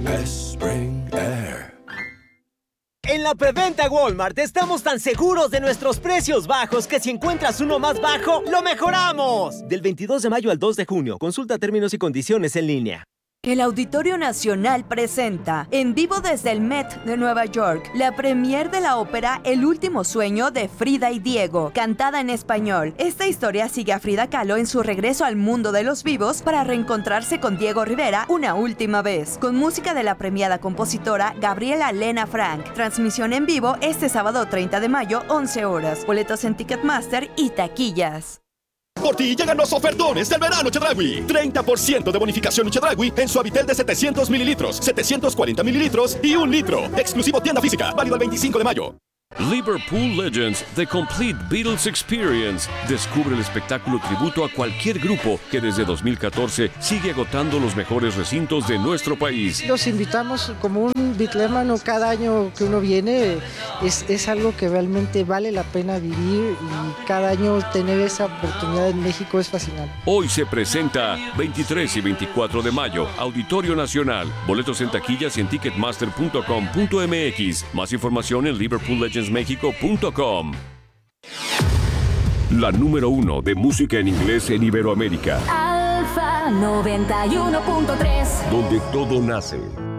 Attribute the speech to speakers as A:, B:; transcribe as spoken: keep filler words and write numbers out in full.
A: Spring Air.
B: En la preventa Walmart estamos tan seguros de nuestros precios bajos que si encuentras uno más bajo, ¡lo mejoramos! Del veintidós de mayo al dos de junio. Consulta términos y condiciones en línea.
C: El Auditorio Nacional presenta, en vivo desde el Met de Nueva York, la premier de la ópera El último sueño de Frida y Diego, cantada en español. Esta historia sigue a Frida Kahlo en su regreso al mundo de los vivos para reencontrarse con Diego Rivera una última vez, con música de la premiada compositora Gabriela Lena Frank. Transmisión en vivo este sábado treinta de mayo, once horas. Boletos en Ticketmaster y taquillas.
D: Por ti llegan los ofertones del verano Chedraui. treinta por ciento de bonificación Chedraui en Suavitel de setecientos mililitros, setecientos cuarenta mililitros y un litro. Exclusivo tienda física, válido el veinticinco de mayo.
E: Liverpool Legends, The Complete Beatles Experience. Descubre el espectáculo tributo a cualquier grupo que desde dos mil catorce sigue agotando los mejores recintos de nuestro país.
F: Los invitamos como un bitlémano cada año que uno viene. Es, es algo que realmente vale la pena vivir y cada año tener esa oportunidad en México es fascinante.
E: Hoy se presenta veintitrés y veinticuatro de mayo, Auditorio Nacional. Boletos en taquillas y en ticketmaster punto com punto m x. Más información en liverpool legends mexico punto com. La número uno de música en inglés en Iberoamérica.
G: Alfa noventa y uno punto tres.
E: Donde todo nace.